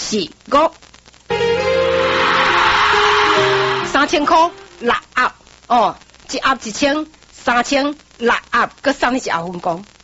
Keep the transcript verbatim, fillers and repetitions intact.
四五，三千块六盒哦，一盒一千，三千六盒，佮送你一盒粉光。